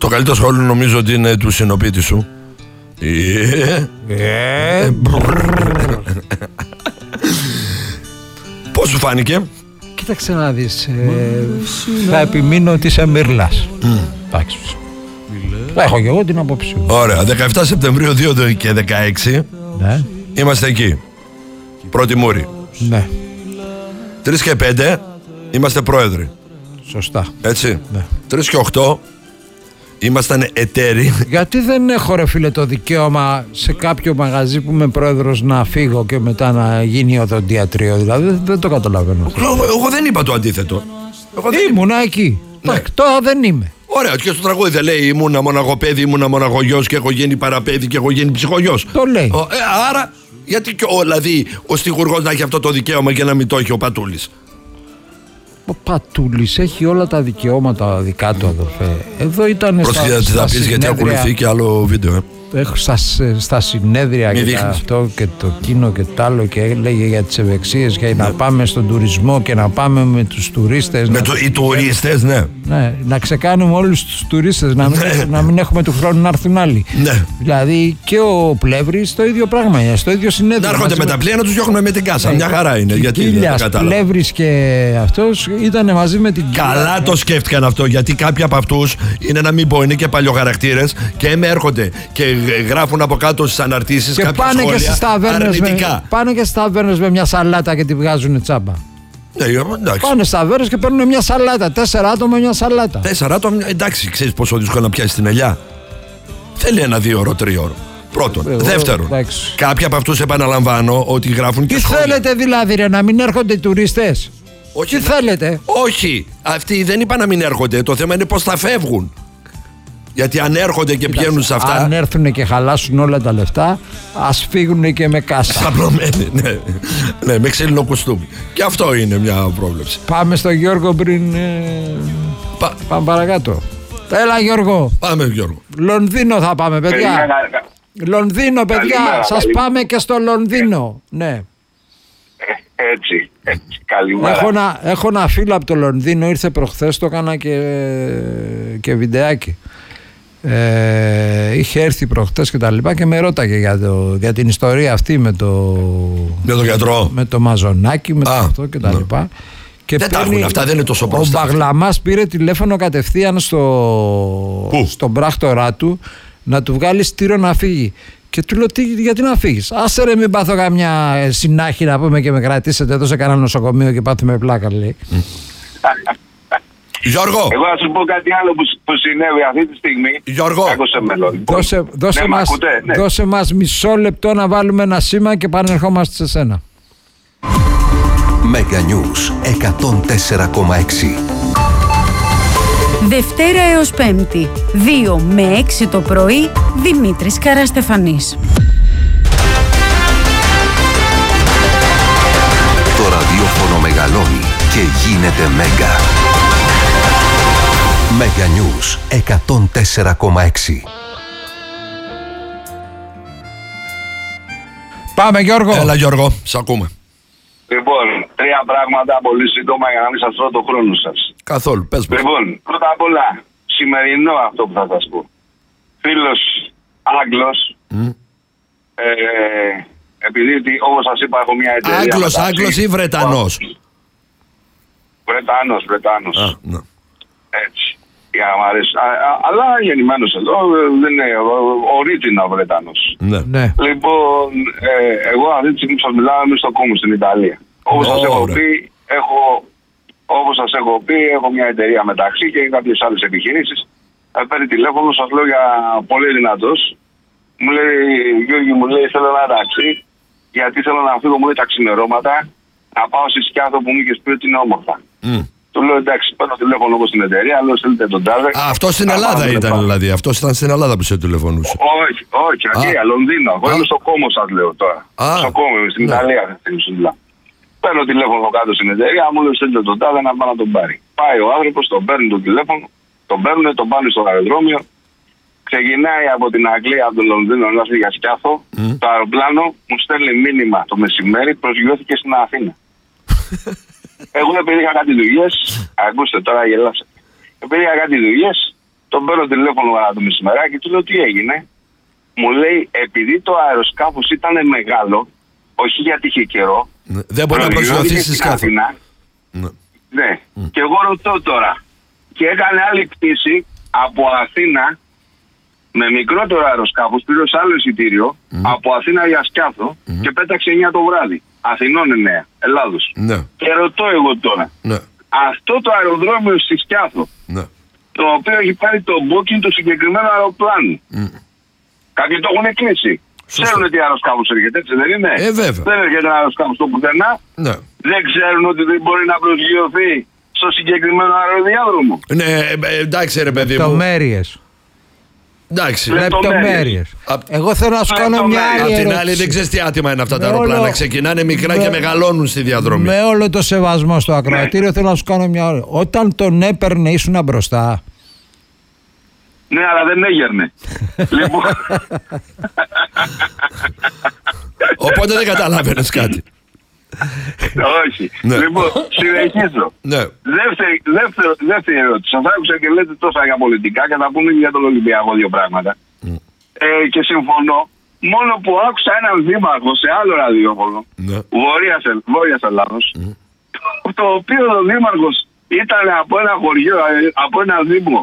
Το καλύτερο σχόλιο νομίζω ότι είναι του συνοπίτη σου. Πώς σου φάνηκε? Κοίταξε να δεις, θα επιμείνω ότι είσαι μύρλας. Εντάξει. Έχω και εγώ την απόψη μου. Ωραία, 17 Σεπτεμβρίου 2 και 16. Ναι. Είμαστε εκεί. Πρώτη Μούρη. Ναι. 3 και 5 είμαστε πρόεδροι. Σωστά. Έτσι. Ναι. 3 και 8 ήμασταν εταίροι. Γιατί δεν έχω, ρε φίλε, το δικαίωμα σε κάποιο μαγαζί που είμαι πρόεδρος να φύγω και μετά να γίνει οδοντιατρίο? Δηλαδή δεν το καταλαβαίνω. Εγώ δεν είπα το αντίθετο. Ήμουνα εκεί. Ναι. Τώρα δεν είμαι. Ωραία, και στο τραγούδι δεν λέει ήμουνα μοναχοπέδι, ήμουνα μοναχογιός και έχω γίνει παραπέδι και έχω γίνει ψυχογιός? Το λέει. Άρα, γιατί δηλαδή ο στιχουργός να έχει αυτό το δικαίωμα και να μην το έχει ο Πατούλης? Ο Πατούλης έχει όλα τα δικαιώματα δικά του, αδερφέ. Εδώ ήταν στα πεις, γιατί ακολουθεί και άλλο βίντεο. Έχω στα συνέδρια και αυτό και το εκείνο και το άλλο, και έλεγε για τις ευεξίες και να πάμε στον τουρισμό και να πάμε με τους τουρίστες. Οι τουρίστες, ναι. Ναι, να ξεκάνουμε όλους τους τουρίστες, να μην έχουμε του χρόνου να έρθουν άλλοι. Ναι. Δηλαδή και ο Πλεύρης το ίδιο πράγμα, στο ίδιο συνέδριο. Να έρχονται με τα πλοία να τους διώχνουμε με την κάσα. Μια χαρά είναι. Γιατί Κύλιας, Πλεύρης και αυτός ήταν μαζί με την Καλά το σκέφτηκαν αυτό, γιατί κάποιοι από αυτούς είναι, να μην πω, είναι και παλιοχαρακτήρες και έρχονται και γράφουν από κάτω στις αναρτήσεις κάποια σχόλια αρνητικά. Πάνε και στις ταβέρνες με μια σαλάτα και τη βγάζουν τσάμπα. Πάνε στις ταβέρνες και παίρνουν μια σαλάτα. 4 άτομα μια σαλάτα. 4 άτομα, εντάξει, ξέρεις πόσο δύσκολο να πιάσει την ελιά? Θέλει 1, 2 ώρο, 3 ώρο. Πρώτον. Δεύτερον, κάποιοι από αυτούς, επαναλαμβάνω, ότι γράφουν και σχόλια. Τι θέλετε δηλαδή, ρε, να μην έρχονται οι τουρίστες? Όχι, τι θέλετε? Όχι, αυτοί δεν είπαν να μην έρχονται. Το θέμα είναι πώς θα φεύγουν. Γιατί αν έρχονται και πηγαίνουν σε αυτά. Αν έρθουν και χαλάσουν όλα τα λεφτά, ας φύγουν και με κάσα. Σαπλωμένοι, ναι. Ναι, με ξύλινο κουστούμι. Και αυτό είναι μια πρόβλεψη. Πάμε στο Γιώργο πριν. Πάμε παρακάτω. Έλα, Γιώργο. Πάμε, Γιώργο. Λονδίνο θα πάμε, παιδιά. Λονδίνο, παιδιά. Σας πάμε και στο Λονδίνο. Ναι. Έτσι. Καλημέρα. Έχω ένα φίλο από το Λονδίνο, ήρθε προχθές, το έκανα και βιντεάκι. Είχε έρθει προχτές και τα λοιπά και με ρώταγε για την ιστορία αυτή με το γιατρό, με το μαζονάκι, με το αυτό και τα λοιπά. Και δεν τα έχουν αυτά, δεν είναι τόσο μπροστά. Ο Μπαγλαμάς πήρε τηλέφωνο κατευθείαν στον πράκτορά του να του βγάλει στήρο να φύγει. Και του λέω, γιατί να φύγεις? Άσε ρε, μην πάθω καμιά συνάχη να πούμε και με κρατήσετε εδώ σε κανένα νοσοκομείο και πάθουμε πλάκα, λέει. Γιώργο. Εγώ θα σου πω κάτι άλλο που συνέβη αυτή τη στιγμή. Γιώργο. Δώσε μας μισό λεπτό να βάλουμε ένα σήμα και πανερχόμαστε σε σένα. Mega News 104,6. Δευτέρα έως Πέμπτη, 2 με 6 το πρωί, Δημήτρης Καραστεφανής. Το ραδιόφωνο μεγαλώνει και γίνεται Μέγκα. Mega News 104,6. Πάμε, Γιώργο. Έλα, Γιώργο, σ' ακούμε. Λοιπόν, 3 πράγματα πολύ σύντομα για να μην σας τρώω το χρόνο σας. Καθόλου, πες μου. Λοιπόν, πρώτα απ' όλα, σημερινό αυτό που θα σας πω. Φίλος Άγγλος, επειδή όπως σας είπα έχω μια εταιρεία... Άγγλος ή Βρετανός? Βρετανός. Ναι. Έτσι. Για να μ' αρέσει. Αλλά γεννημένος εδώ, δεν είναι original Βρετανός. Ναι. Λοιπόν, εγώ αυτή τη στιγμή που σας μιλάω είμαι στο Κόμο στην Ιταλία. Όπως σας έχω πει, έχω μια εταιρεία μεταξύ και κάποιες άλλες επιχειρήσεις. Παίρνει τηλέφωνο, σας λέω για πολύ δυνατός. Μου λέει, Γιώργη, μου λέει, θέλω ένα ταξί, γιατί θέλω να φύγω, μου λέει, τα ξημερώματα, να πάω στη Σκιάθο που μου είχες πει ότι είναι όμορφα. Του λέω, εντάξει, παίρνω τηλέφωνο όπως στην εταιρεία, λέω, στείλτε τον τάδε. Αυτό στην Ελλάδα ήταν δηλαδή, αυτό ήταν στην Ελλάδα που σε τηλεφωνούσε? Όχι, Αγγλία, Λονδίνο. Εγώ είμαι στο Κόμο, σας λέω τώρα. Στο Κόμο, στην Ιταλία παίρνω τηλέφωνο κάτω στην εταιρεία, μου λέει, στείλτε τον τάδε να πάω να τον πάρει. Πάει ο άνθρωπος, τον παίρνει το τηλέφωνο, τον παίρνουν, τον πάνε στο αεροδρόμιο. Ξεκινάει από την Αγγλία, από το Λονδίνο, να έρθει για Σκιάθο. Το αεροπλάνο μου στέλνει μήνυμα το μεσημέρι, προσγειώθηκε στην Αθήνα. Εγώ επειδή είχα κάτι δουλειές, ακούστε τώρα γελάσατε. Επειδή είχα κάτι δουλειές, το Τον παίρνω τηλέφωνο το μεσημεράκι και του λέω τι έγινε. Μου λέει επειδή το αεροσκάφος ήταν μεγάλο, όχι γιατί είχε καιρό. Δεν μπορεί να προσγειωθείς κάθο. Ναι. Και εγώ ρωτώ τώρα. Και έκανε άλλη πτήση από Αθήνα με μικρότερο αεροσκάφος, πλήρωσε άλλο εισιτήριο από Αθήνα για Σκιάθο και πέταξε 9 το βράδυ. Αθηνών 9, Ελλάδος. Ναι. Και ρωτώ εγώ τώρα. Ναι. Αυτό το αεροδρόμιο στη Σκιάθο, το οποίο έχει πάρει το booking του συγκεκριμένου αεροπλάνου. Κάποιοι το έχουν κλείσει. Ξέρουν τι αεροσκάφος έρχεται, έτσι δεν είναι? Βέβαια. Δεν έρχεται ένα αεροσκάφος το πουθενά. Ναι. Δεν ξέρουν ότι δεν μπορεί να προσγειωθεί στο συγκεκριμένο αεροδιάδρομο. Ναι, εντάξει ρε παιδί μου. Λεπτομέρειες. Εντάξει. Λεπτομέρειες. Εγώ θέλω να σου κάνω μια άλλη ερώτηση. Απ' την άλλη δεν ξέρεις τι άτιμα είναι αυτά τα αεροπλάνα. Ξεκινάνε μικρά και μεγαλώνουν στη διαδρομή. Με όλο το σεβασμό στο ακροατήριο θέλω να σου κάνω μια ερώτηση. Όταν τον έπαιρνε ήσουν μπροστά? Ναι, αλλά δεν έγερνε. Λοιπόν. Οπότε δεν καταλάβαινες κάτι. Όχι. Λοιπόν, συνεχίζω. Δεύτερη ερώτηση. Σας άκουσα και λέτε τόσα για πολιτικά και θα πούμε για τον Ολυμπιακό δύο πράγματα. Και συμφωνώ. Μόνο που άκουσα έναν δήμαρχο σε άλλο ραδιόφωνο, Βόρειας Ελλάδος, το οποίο ο δήμαρχος ήταν από ένα χωριό, από ένα δήμο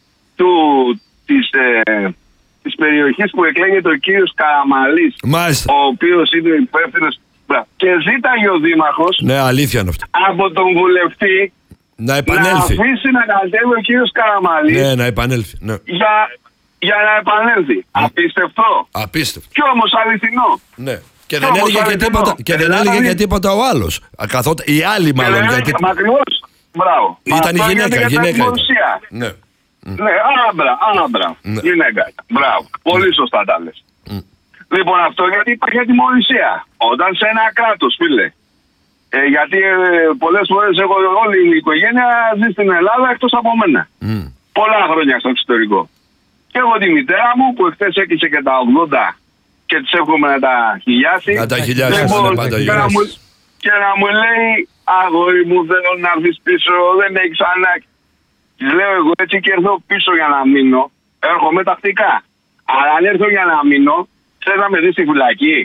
της περιοχής που εκλέγεται ο κύριος Καραμαλής, ο οποίος είναι υπεύθυνος. Και ζήταγε ο δήμαρχος, ναι, αλήθεια είναι αυτό, από τον βουλευτή να επανέλθει, να αφήσει να κατέβει ο κύριος Καραμαλής, ναι, να επανέλθει, ναι, για να επανέλθει. Απίστευτο. Απίστευτο. Κι όμως αληθινό. Ναι. Και δεν έλεγε και τίποτα, και τίποτα ο άλλος. Οι άλλοι μάλλον. Ακριβώς. Μπράβο. Ήταν η γυναίκα. Ναι. Ναι, άμπρα. Γυναίκα. Μπράβο. Πολύ σωστά τα λες. Λοιπόν, αυτό γιατί υπάρχει ατιμωρησία. Όταν σε ένα κράτος, φίλε. Γιατί πολλές φορές όλη η οικογένεια ζει στην Ελλάδα εκτός από μένα. Πολλά χρόνια στο εξωτερικό. Και έχω τη μητέρα μου που εχθές έκλεισε και τα 80 και της εύχομαι να τα χιλιάσει. Να τα χιλιάσει, λοιπόν, είναι πάντα χιλιάσει. Και να μου λέει, αγόρι μου, θέλω να έρθεις πίσω, δεν έχεις ανάγκη. Της λέω εγώ έτσι και έρθω πίσω για να μείνω, έρχομαι τακτικά. Αλλά αν έρθω για να μείνω, θες να με δεις στη φυλακή?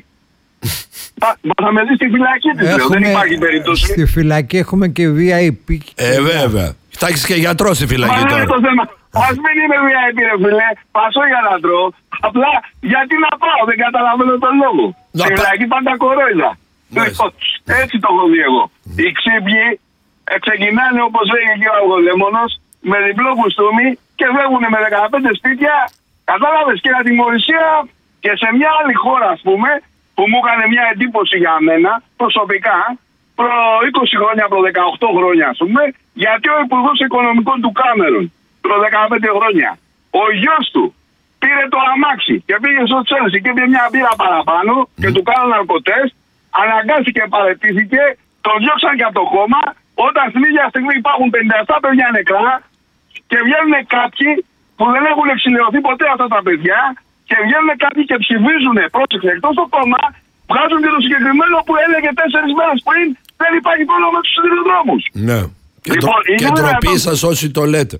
Θα με δεις στη φυλακή της, λέω, δεν υπάρχει περίπτωση. Στη φυλακή έχουμε και VIP. Βέβαια. Θα έχεις και γιατρό στη φυλακή τώρα. Ας μην είμαι VIP ρε φίλε, πασώ για να τρώω. Απλά γιατί να πάω, δεν καταλαβαίνω τον λόγο. Στη φυλακή πάντα κορόιδα. Έτσι το έχω δει εγώ. Οι ξύπνοι ξεκινάνε όπως λέγει και ο Αυγολέμονος με διπλό κουστούμι και φεύγουν με 15 σπίτια. Κατάλαβες, και ατιμωρησία. Και σε μια άλλη χώρα, ας πούμε, που μου έκανε μια εντύπωση για μένα προσωπικά, προ 20 χρόνια, προ 18 χρόνια, ας πούμε, γιατί ο Υπουργός Οικονομικών του Κάμερον, προ 15 χρόνια, ο γιος του πήρε το αμάξι και πήγε στο Τσέλσι και πήρε μια μπύρα παραπάνω και του κάνανε ναρκωτές, αναγκάστηκε, παραιτήθηκε, τον διώξαν και από το κόμμα, όταν στην ίδια στιγμή υπάρχουν 57 παιδιά νεκρά και βγαίνουν κάποιοι που δεν έχουν εξηλαιωθεί ποτέ αυτά τα παιδιά και βγαίνουν κάποιοι και ψηφίζουν, πρόσεξε, εκτός το κόμμα, βγάζουν και το συγκεκριμένο που έλεγε 4 μέρες πριν δεν υπάρχει πρόβλημα με τους σιδηροδρόμους. Ναι. Και ντροπή σας όσοι το λέτε.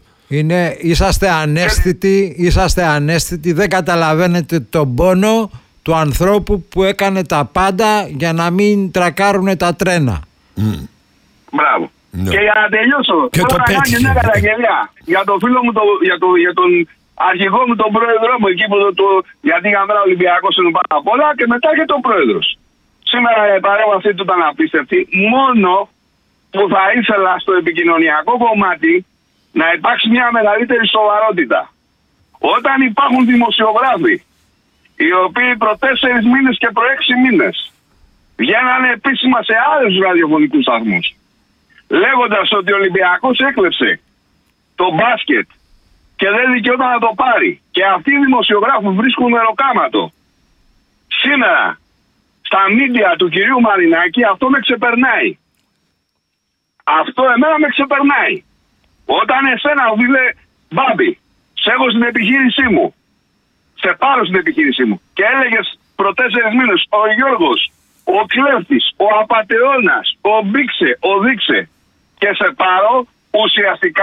Είσαστε ανέστητοι, δεν καταλαβαίνετε τον πόνο του ανθρώπου που έκανε τα πάντα για να μην τρακάρουν τα τρένα. Μπράβο. Ναι. Και για να τελειώσω, και θέλω να κάνω και μια καταγγελία για τον φίλο μου, για τον αρχηγό μου, τον πρόεδρό μου, εκεί που γιατί η Γαμμέρα Ολυμπιακός είναι πάνω απ' όλα και μετά και τον πρόεδρος. Σήμερα η παρέμβαση του ήταν απίστευτη. Μόνο που θα ήθελα στο επικοινωνιακό κομμάτι να υπάρξει μια μεγαλύτερη σοβαρότητα. Όταν υπάρχουν δημοσιογράφοι, οι οποίοι προ 4 μήνες και προ 6 μήνες βγαίνανε επίσημα σε άλλους ραδιοφωνικούς σταθμούς, λέγοντας ότι ο Ολυμπιακός έκλεψε το μπάσκετ και δεν δικαιόταν να το πάρει. Και αυτοί οι δημοσιογράφοι βρίσκουν μεροκάματο. Σήμερα, στα μίντια του κυρίου Μαρινάκη, αυτό με ξεπερνάει. Αυτό εμένα με ξεπερνάει. Όταν εσένα, φίλε Μπάμπη, σε έχω στην επιχείρησή μου, σε πάρω στην επιχείρησή μου και έλεγες προ 4 μήνες ο Γιώργος, ο κλέφτης, ο απατεώνας, ο μπήξε, ο δείξε και σε πάρω, ουσιαστικά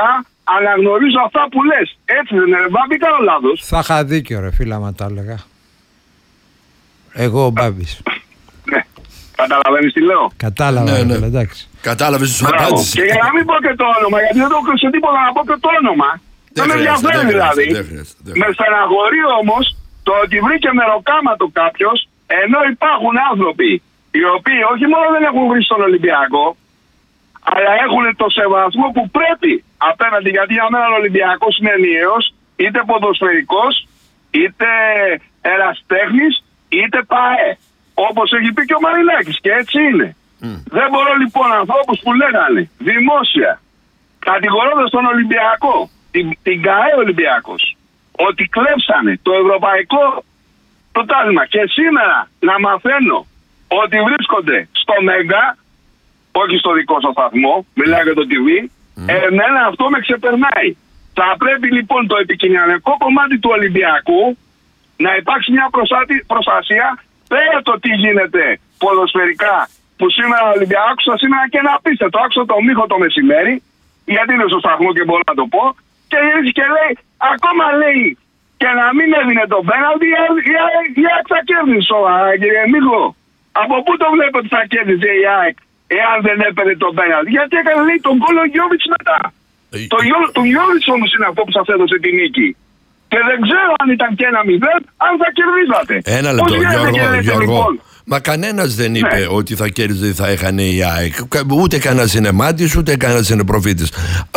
αναγνωρίζω αυτά που λες. Έτσι δεν είναι, Μπάμπη, κάνω λάθος? Θα είχα δίκιο, ρε φίλα, μα τα έλεγα. Εγώ ο Μπάμπης. Ναι. Καταλαβαίνεις τι λέω? Κατάλαβα, ναι. Εντάξει. Κατάλαβες, σου απάντησες. Και για να μην πω και το όνομα, γιατί δεν το έχω σε τίποτα να πω και το όνομα. Δεν με ενδιαφέρει δηλαδή. Με στεναχωρεί όμως το ότι βρήκε μεροκάματο κάποιος, ενώ υπάρχουν άνθρωποι οι οποίοι όχι μόνο δεν έχουν βρει στον Ολυμπιακό, αλλά έχουν το σεβασμό που πρέπει απέναντι, γιατί για μένα ο Ολυμπιακός είναι ενιαίος, είτε ποδοσφαιρικός, είτε ερασιτέχνης, είτε ΠΑΕ. Όπως έχει πει και ο Μαρινάκης, και έτσι είναι. Δεν μπορώ λοιπόν ανθρώπους που λέγανε δημόσια, κατηγορώντας τον Ολυμπιακό, την ΚΑΕ Ολυμπιακός, ότι κλέψανε το ευρωπαϊκό πρωτάθλημα, και σήμερα να μαθαίνω ότι βρίσκονται στο Μέγκα, όχι στο δικό σας σταθμό, μιλάω για το TV, εμένα αυτό με ξεπερνάει. Θα πρέπει λοιπόν το επικοινωνιακό κομμάτι του Ολυμπιακού να υπάρξει μια προστασία πέρα το τι γίνεται ποδοσφαιρικά, που σήμερα ο Ολυμπιακός σας είναι και ένα απίστευτο. Άκουσα το Μίχο το μεσημέρι, γιατί είναι στο σταθμό και μπορώ να το πω, και γυρίζει και λέει, ακόμα λέει, και να μην έδινε το πέναλτι, η ΑΕΚ θα κέρδιζε σοβαρά, κύριε Μίχο. Από πού το βλέπω ότι θα κέρδιζε η ΑΕΚ εάν δεν έπαιρνε το πέναλτι? Γιατί έκανε, λέει, τον γκολ ο Γιώβιτς μετά. Το Γιώβιτς όμως είναι αυτό που σας έδωσε τη νίκη. Και δεν ξέρω αν ήταν και 1-0, αν θα κερδίζατε. Ένα λεπτό, Γιώργο. Μα κανένας δεν είπε ότι θα κέρδιζε ή θα έχανε η ΑΕΚ. Ούτε κανένας είναι μάτης, ούτε κανένας είναι προφήτης.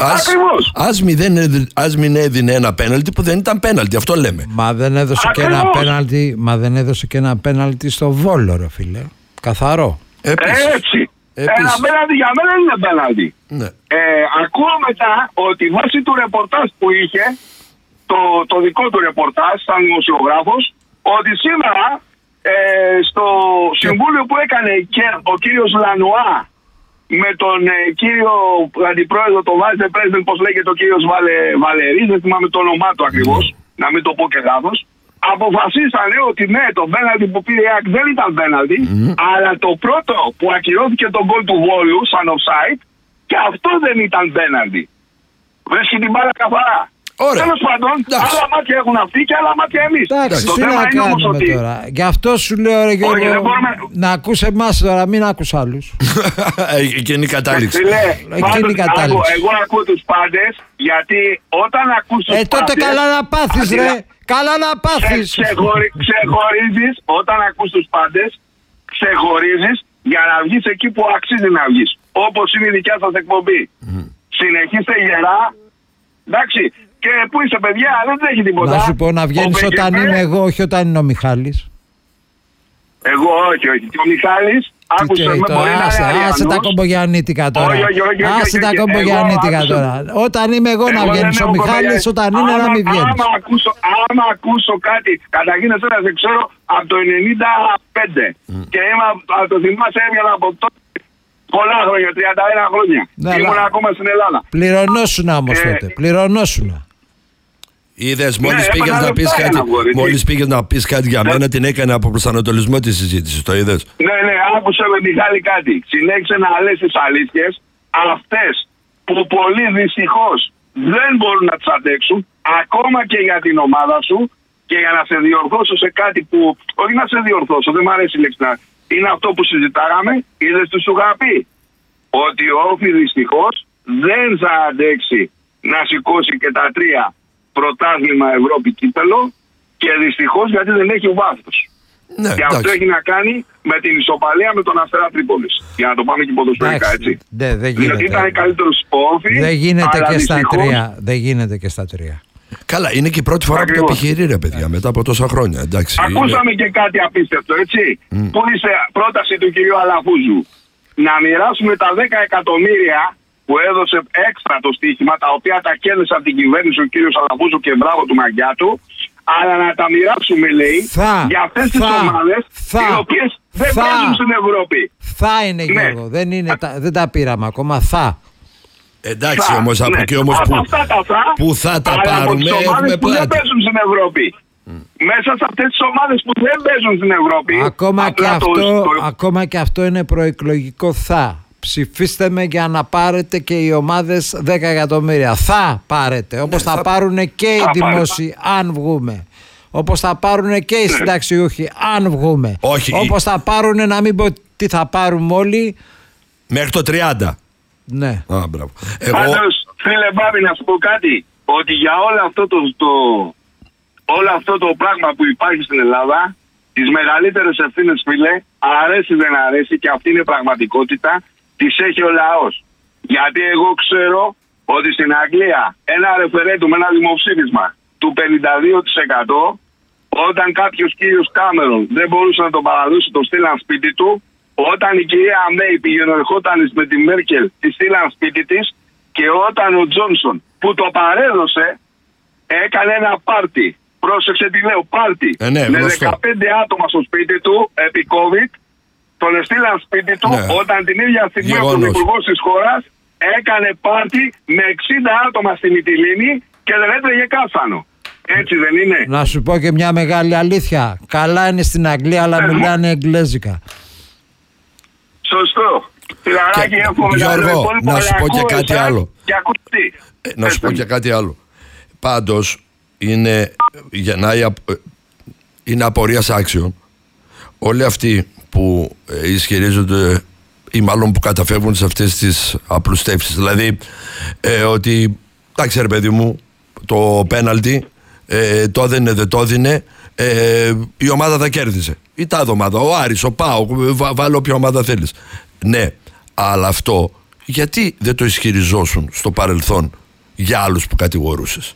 Ας μην έδινε ένα πέναλτι που δεν ήταν πέναλτι, αυτό λέμε. Μα δεν έδωσε και ένα πέναλτι, στο Βόλο, ρε φίλε. Καθαρό. Έτσι. Ένα πέναλτι για μένα είναι πέναλτι. Ναι. Ακούω μετά ότι βάσει του ρεπορτάζ που είχε, το δικό του ρεπορτάζ σαν δημοσιογράφος, ότι σήμερα στο συμβούλιο που έκανε και ο κύριος Λανουά με τον κύριο αντιπρόεδρο, τον Vice President, πώς λέγεται, ο κύριος Βαλερής, δεν θυμάμαι το όνομά του ακριβώς, να μην το πω και λάθος, αποφασίσανε ότι ναι, το πέναλτι που πήρε η ΑΕΚ δεν ήταν πέναλτι, αλλά το πρώτο που ακυρώθηκε τον γκολ του Βόλου σαν offside, και αυτό δεν ήταν πέναλτι. Βρίσκει την μπάλα καθαρά. Τέλος πάντων, άλλα μάτια έχουν αυτοί και άλλα μάτια εμείς. Εντάξει, τι να κάνουμε τώρα? Γι' αυτό σου λέω, ρε Γιώργο, να ακούς εμάς τώρα, μην ακούς άλλους. Εκείνη η κατάληξη. Εγώ ακούω τους πάντες, γιατί όταν ακούς τους πάντες... τότε καλά να πάθεις, ρε. Καλά να πάθεις. Ξεχωρίζεις, όταν ακούς τους πάντες, ξεχωρίζεις για να βγεις εκεί που αξίζει να βγεις. Όπως είναι η δικιά σας εκπομπή. Συνεχίστε γερά. Εντάξει. Και πού είσαι, παιδιά, δεν τρέχει τίποτα. Να σου πω, να βγαίνεις όταν είμαι εγώ, όχι όταν είναι ο Μιχάλης. Εγώ όχι. Και ο Μιχάλης, άκουσε με, μπορεί να είναι άσε τα κομπογιαννίτικα τώρα. Άσε τα κομπογιαννίτικα τώρα. Όταν είμαι εγώ να βγαίνεις, ο Μιχάλης όταν είναι να μην βγαίνεις. Άμα ακούσω κάτι, καταρχήν εσένα δεν ξέρω, από το 95. Και το θυμάσαι, έβγαλα από τότε. Πολλά χρόνια, 31 χρόνια. Ήμουν ακόμα στην Ελλάδα. Πληρωνόσουνα όμως τότε. Πληρωνόσουνα. Είδες, μόλις πήγες να πεις κάτι για μένα, την έκανε από προσανατολισμό τη συζήτηση. Το είδες? Ναι, άκουσε με Μιχάλη κάτι. Συνέχισε να λες τις αλήθειες, αυτές που πολύ δυστυχώς δεν μπορούν να τις αντέξουν, ακόμα και για την ομάδα σου, και για να σε διορθώσω σε κάτι που. Όχι να σε διορθώσω, δεν μου αρέσει η λέξη. Είναι αυτό που συζητάγαμε, είδες του σου είχα πει. Ότι ο Όφη δυστυχώς δεν θα αντέξει να σηκώσει και τα 3 πρωτάθλημα Ευρώπη κύπελο, και δυστυχώς γιατί δεν έχει βάθος. Ναι, και αυτό έχει να κάνει με την ισοπαλία με τον Αστέρα Τρίπολης. Για να το πάμε και ποδοσφαιρικά, έτσι. Δεν γίνεται. Γιατί ήταν καλύτερος ο Όφη. Δεν γίνεται και στα 3. Δεν γίνεται και στα 3. Καλά, είναι και η πρώτη φορά που το επιχειρεί, ρε παιδιά, μετά από τόσα χρόνια. Εντάξει, ακούσαμε και κάτι απίστευτο, έτσι. Που είναι πρόταση του κυρίου Αλαφούζου να μοιράσουμε τα 10 εκατομμύρια που έδωσε έξτρα το στοίχημα, τα οποία τα κέρδισε από την κυβέρνηση ο κύριος Αλαφούζου, και μπράβο του Μαγκιάτου, αλλά να τα μοιράσουμε, λέει, για αυτές τις ομάδες οι οποίες δεν παίζουν στην Ευρώπη. Θα είναι, Γιώργο, δεν τα πήραμε ακόμα, θα. Εντάξει, όμως από εκεί όμως που θα τα πάρουμε, έχουμε που δεν παίζουν στην Ευρώπη. Μέσα σε αυτές τις ομάδες που δεν παίζουν στην Ευρώπη. Ακόμα και αυτό είναι προεκλογικό θα. ψηφίστε με για να πάρετε και οι ομάδες 10 εκατομμύρια. Θα πάρετε, όπως θα πάρουν και οι δημόσιοι αν βγούμε. Όπως θα πάρουν και οι συνταξιούχοι αν βγούμε. Όχι. Όπως θα πάρουν, να μην πω τι θα πάρουμε όλοι. Μέχρι το 30. Ναι. Μπράβο. Πάντως, φίλε Μπάμπη, να σου πω κάτι. Ότι για όλο αυτό το πράγμα που υπάρχει στην Ελλάδα, τις μεγαλύτερες ευθύνες, φίλε, αρέσει δεν αρέσει, και αυτή είναι πραγματικότητα, τις έχει ο λαός. Γιατί εγώ ξέρω ότι στην Αγγλία ένα ρεφερέντουμ, ένα δημοψήφισμα του 52%, όταν κάποιος κύριος Κάμερον δεν μπορούσε να τον παραδώσει, το στείλαν σπίτι του. Όταν η κυρία Μέη πηγαινορχόταν με τη Μέρκελ, τη στείλαν σπίτι της. Και όταν ο Τζόνσον που το παρέδωσε έκανε ένα πάρτι, πρόσεξε τι λέω, πάρτι, με 15 άτομα στο σπίτι του επί COVID, τον στείλαν σπίτι του, όταν την ίδια στιγμή ο υπουργός της χώρας έκανε πάρτι με 60 άτομα στη Μυτιλήνη και δεν έτρεγε κάστανο. Έτσι δεν είναι? Να σου πω και μια μεγάλη αλήθεια. Καλά είναι στην Αγγλία, αλλά μιλάνε εγγλέζικα. Σωστό. Γιώργο, να σου πω και κάτι άλλο. Να σου πω και κάτι άλλο. Πάντως είναι απορίας άξιων όλοι αυτοί που ισχυρίζονται ή μάλλον που καταφεύγουν σε αυτές τις απλουστεύσεις. Δηλαδή ότι εντάξει ρε παιδί μου, το πέναλτι το έδινε, δεν το έδινε, η ομάδα θα κέρδιζε. Η τάδε ομάδα, ο Άρης, ο ΠΑΟΚ, βάλε όποια ομάδα θέλεις. Ναι, αλλά αυτό γιατί δεν το ισχυριζόσουν στο παρελθόν για άλλους που κατηγορούσες?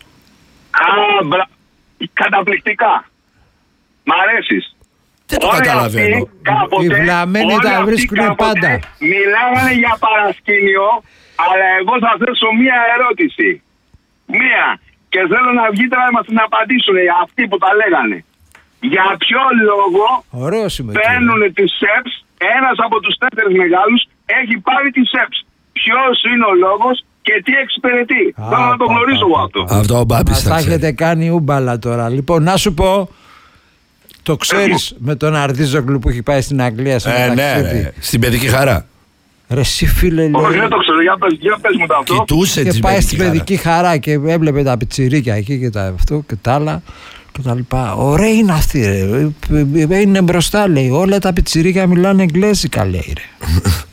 Καταπληκτικά. Μ' αρέσεις. Δεν το καταλαβαίνω. Οι βλαμμένοι τα βρίσκουν πάντα. Μιλάγανε για παρασκήνιο, αλλά εγώ θα θέσω μία ερώτηση. Μία. Και θέλω να βγείτε να μας την απαντήσουν αυτοί που τα λέγανε. Για ποιο λόγο παίρνουν τις ΣΕΠΣ, ένας από τους 4 μεγάλους έχει πάρει τις ΣΕΠΣ? Ποιος είναι ο λόγος και τι εξυπηρετεί? Θέλω να το γνωρίζω εγώ αυτό. Αυτό ο Μπάμπης θα έχετε κάνει ούμπαλα τώρα. Λοιπόν, να σου πω, το ξέρεις με τον Αρδίζογλου που έχει πάει στην Αγγλία? Ναι, στην παιδική χαρά. Ρε εσύ φίλε, όχι, δεν το ξέρω, για πες μου το αυτό. Κοιτούσε και πάει στην παιδική χαρά και έβλεπε τα πιτσιρίκια εκεί και αυτό και τα άλλα και τα λοιπά. Ωραία είναι αυτή ρε, είναι μπροστά λέει, όλα τα πιτσιρίκια μιλάνε εγγλέζικα λέει ρε.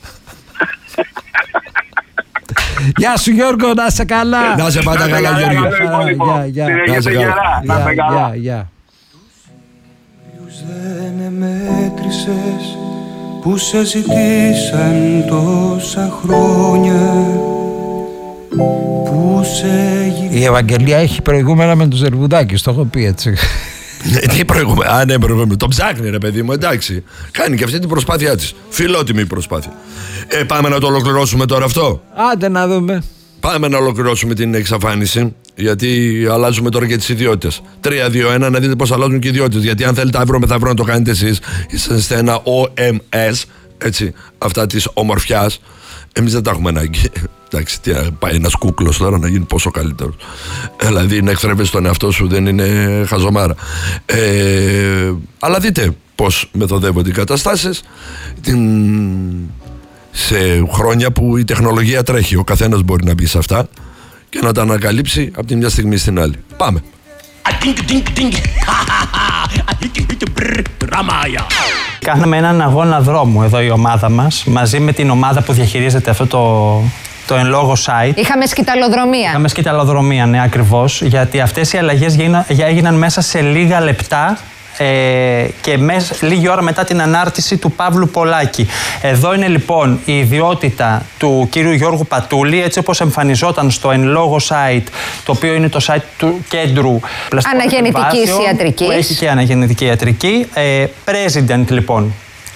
Γεια σου Γιώργο, να είσαι καλά. Να είσαι πάντα καλά Γιώργο. Να είσαι καλά. Γεια. Δεν μέτρησες που σε ζητήσαν τόσα χρόνια, που σε... Η Ευαγγελία έχει προηγούμενα με τους Ζερβουδάκης, το έχω πει έτσι. Τι προηγούμενα? Ναι, προηγούμενα. Το ψάχνει ρε παιδί μου, εντάξει. Κάνει και αυτή την προσπάθειά της. Φιλότιμη προσπάθεια. Πάμε να το ολοκληρώσουμε τώρα αυτό. Άντε να δούμε. Πάμε να ολοκληρώσουμε την εξαφάνιση. Γιατί αλλάζουμε τώρα και τις ιδιότητες. 3-2-1, να δείτε πώς αλλάζουν και οι ιδιότητες. Γιατί αν θέλετε αύριο μεθαύριο να το κάνετε εσείς, είσαστε ένα OMS, έτσι, αυτά της ομορφιάς. Εμείς δεν τα έχουμε ανάγκη. Εντάξει, τι πάει ένας κούκλος τώρα να γίνει πόσο καλύτερος. Δηλαδή να εξτρέφεσαι τον εαυτό σου δεν είναι χαζομάρα. Αλλά δείτε πώς μεθοδεύονται οι καταστάσεις σε χρόνια που η τεχνολογία τρέχει. Ο καθένας μπορεί να μπει σε αυτά και να τα ανακαλύψει από τη μια στιγμή στην άλλη. Πάμε. Κάναμε έναν αγώνα δρόμου εδώ η ομάδα μας, μαζί με την ομάδα που διαχειρίζεται αυτό το εν λόγω site. Είχαμε σκηταλοδρομία. Ναι, ακριβώς, γιατί αυτές οι αλλαγές έγιναν μέσα σε λίγα λεπτά και λίγη ώρα μετά την ανάρτηση του Παύλου Πολάκη. Εδώ είναι λοιπόν η ιδιότητα του κύριου Γιώργου Πατούλη, έτσι όπως εμφανιζόταν στο εν λόγω site, το οποίο είναι το site του κέντρου αναγεννητικής ιατρικής. Που έχει και αναγεννητική ιατρική. President λοιπόν,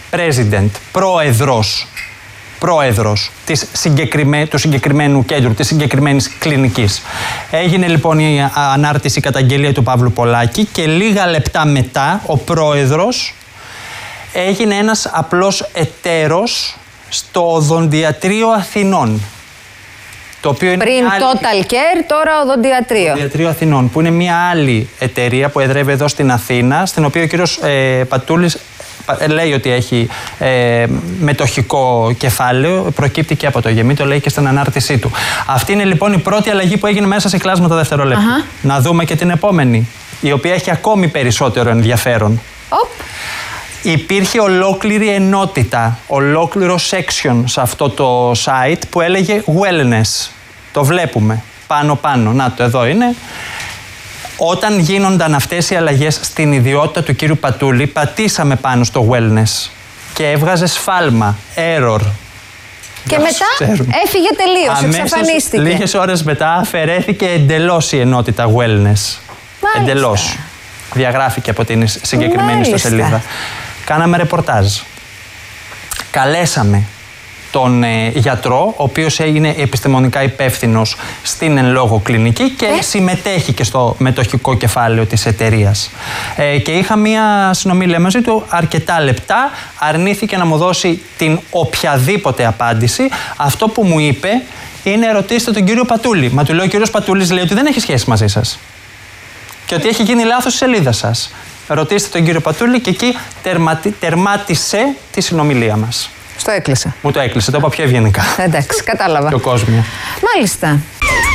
πρόεδρος του συγκεκριμένου κέντρου, της συγκεκριμένης κλινικής. Έγινε λοιπόν η ανάρτηση καταγγελία του Παύλου Πολάκη και λίγα λεπτά μετά ο πρόεδρος έγινε ένας απλός εταίρος στο Οδοντιατρίο Αθηνών. Το οποίο είναι πριν Total Care, τώρα Οδοντιατρίο. Οδοντιατρίο Αθηνών, που είναι μια άλλη εταιρεία που εδρεύει εδώ στην Αθήνα, στην οποία ο κύριος Πατούλης λέει ότι έχει μετοχικό κεφάλαιο, προκύπτει και από το ΓΕΜΗ, το λέει και στην ανάρτησή του. Αυτή είναι λοιπόν η πρώτη αλλαγή που έγινε μέσα σε κλάσματα δευτερολέπτου. Να δούμε και την επόμενη, η οποία έχει ακόμη περισσότερο ενδιαφέρον. Υπήρχε ολόκληρη ενότητα, ολόκληρο section σε αυτό το site που έλεγε wellness. Το βλέπουμε πάνω. Να το, εδώ είναι. Όταν γίνονταν αυτές οι αλλαγές στην ιδιότητα του κύριου Πατούλη, πατήσαμε πάνω στο wellness και έβγαζε σφάλμα, error. Και μετά έφυγε τελείως, εξαφανίστηκε. Λίγες ώρες μετά αφαιρέθηκε εντελώς η ενότητα wellness. Εντελώς. Διαγράφηκε από την συγκεκριμένη ιστοσελίδα. Κάναμε ρεπορτάζ. Καλέσαμε τον γιατρό, ο οποίος είναι επιστημονικά υπεύθυνος στην εν λόγω κλινική και συμμετέχει και στο μετοχικό κεφάλαιο της εταιρείας. Και είχα μία συνομιλία μαζί του αρκετά λεπτά, αρνήθηκε να μου δώσει την οποιαδήποτε απάντηση. Αυτό που μου είπε είναι ρωτήστε τον κύριο Πατούλη. Μα του λέω ο κύριος Πατούλης λέει ότι δεν έχει σχέση μαζί σας και ότι έχει γίνει λάθος η σελίδα σας. Ρωτήστε τον κύριο Πατούλη και εκεί τερμάτισε τη συνομιλία μας. Στο έκλεισε. Μου το έκλεισε, το είπα πιο ευγενικά. Εντάξει, κατάλαβα. Πιο κόσμια. Μάλιστα.